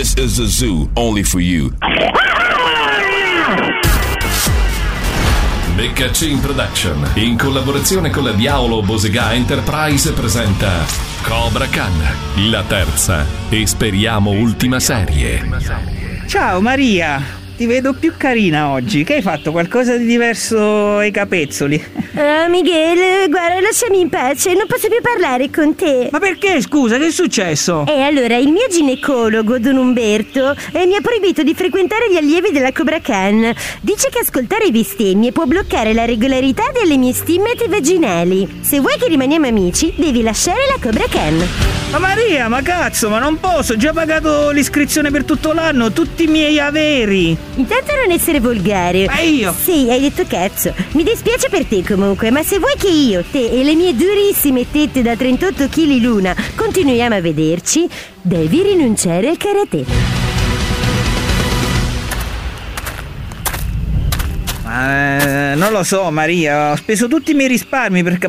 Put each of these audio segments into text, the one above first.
This is the zoo, only for you. Beccacin Production, in collaborazione con la Diavolo Bosega Enterprise, presenta Cobra Khan, la terza e speriamo ultima serie. Ciao Maria, ti vedo più carina oggi. Che hai fatto? Qualcosa di diverso ai capezzoli? Miguel, guarda, lasciami in pace, non posso più parlare con te. Ma perché, scusa, che è successo? Allora, il mio ginecologo, Don Umberto, mi ha proibito di frequentare gli allievi della Cobra Khan. Dice che ascoltare i bestemmie può bloccare la regolarità delle mie stimmate vaginali. Se vuoi che rimaniamo amici, devi lasciare la Cobra Khan. Ma Maria, ma cazzo, ma non posso, ho già pagato l'iscrizione per tutto l'anno, tutti i miei averi. Intanto non essere volgare. Ma io? Sì, hai detto cazzo. Mi dispiace per te comunque, ma se vuoi che io, te e le mie durissime tette da 38 kg l'una continuiamo a vederci, devi rinunciare al karate. Non lo so Maria, ho speso tutti i miei risparmi per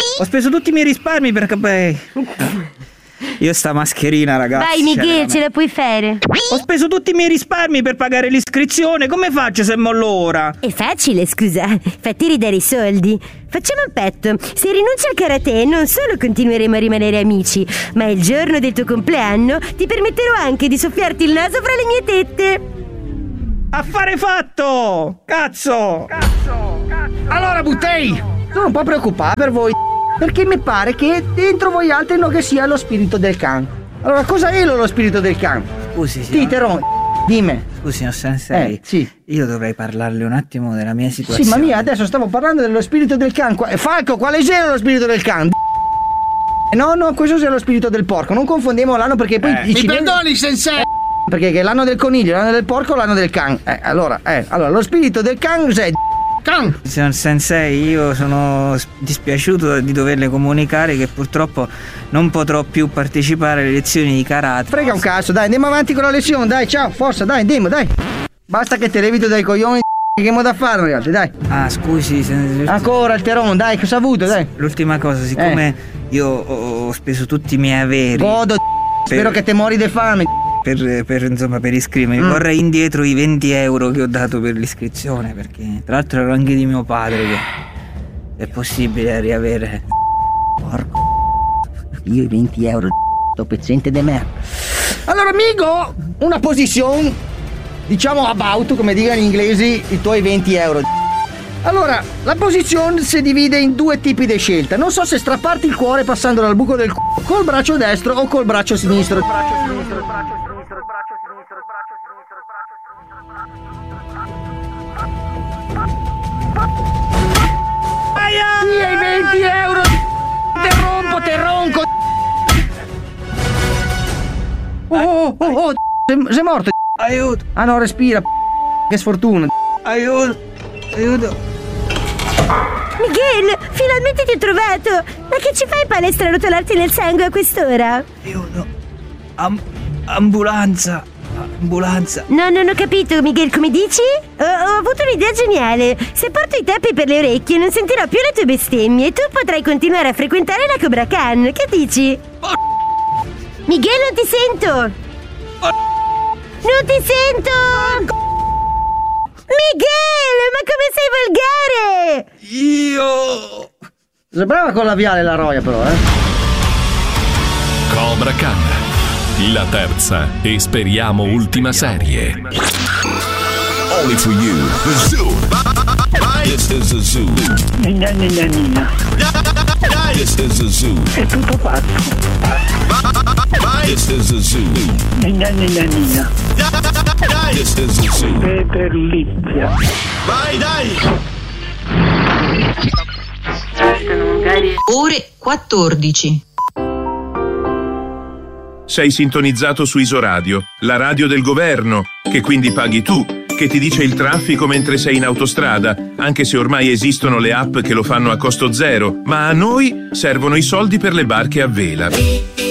Io sta mascherina, ragazzi. Vai Miguel, ce la puoi fare. Ho speso tutti i miei risparmi per pagare l'iscrizione. Come faccio se mollo ora? È facile, scusa. Fatti ridare i soldi. Facciamo un patto. Se rinunci al karate, non solo continueremo a rimanere amici, ma il giorno del tuo compleanno ti permetterò anche di soffiarti il naso fra le mie tette. Affare fatto! Cazzo! Allora, Buttei, sono un po' preoccupato per voi, perché mi pare che dentro voi altri non che sia lo spirito del Khan. Allora, cosa è lo spirito del Khan? Scusi, Titeron, dimmi. Scusi, signor Sensei. Sì. Io dovrei parlarle un attimo della mia situazione. Sì, ma mia, adesso stavo parlando dello spirito del Khan. Falco, quale è lo spirito del Khan? No, questo è lo spirito del porco. Non confondiamo l'anno perché poi... Mi perdoni, Sensei! Perché è l'anno del coniglio, l'anno del porco, l'anno del Khan. Allora, lo spirito del Khan è... Khan! Signor Sensei, io sono dispiaciuto di doverle comunicare che purtroppo non potrò più partecipare alle lezioni di karate. Frega un cazzo, dai, andiamo avanti con la lezione, dai, ciao, forza, dai, andiamo, dai. Basta che te levito dai coglioni, che mo da fare, ragazzi, dai. Ah, scusi, ancora il Teron, dai, cosa ha avuto, dai. L'ultima cosa, siccome io ho speso tutti i miei averi. Godo, spero che te mori di fame. Per iscrivermi, vorrei indietro i 20 euro che ho dato per l'iscrizione, perché tra l'altro erano anche di mio padre, che è possibile riavere. Porco, io i 20 euro, sto pezzente de merda. Allora amico, una posizione, diciamo about, come dicono gli inglesi, i tuoi 20 euro. Allora, la posizione si divide in due tipi di scelta. Non so se strapparti il cuore passando dal buco del culo col braccio destro o col braccio sinistro. Sì, hai 20 euro. Te ronco. Oh, sei morto. Aiuto. Ah no, respira. Che sfortuna. Aiuto. Miguel, finalmente ti ho trovato. Ma che ci fai in palestra a rotolarti nel sangue a quest'ora? Aiuto. Ambulanza. No, non ho capito, Miguel, come dici? Ho avuto un'idea geniale. Se porto i tappi per le orecchie non sentirò più le tue bestemmie e tu potrai continuare a frequentare la Cobra Khan. Che dici? Miguel, non ti sento. Non ti sento. Miguel, ma come sei volgare? Io... Sembrava con labiale la roia però, Cobra Khan, la terza e speriamo ultima serie. Only for you. The zoo. This is the zoo. This is the zoo. È tutto fatto. This is the zoo. This is the zoo. Peterlizia. Vai, dai! Ore 14. Sei sintonizzato su Isoradio, la radio del governo, che quindi paghi tu, che ti dice il traffico mentre sei in autostrada, anche se ormai esistono le app che lo fanno a costo zero, ma a noi servono i soldi per le barche a vela.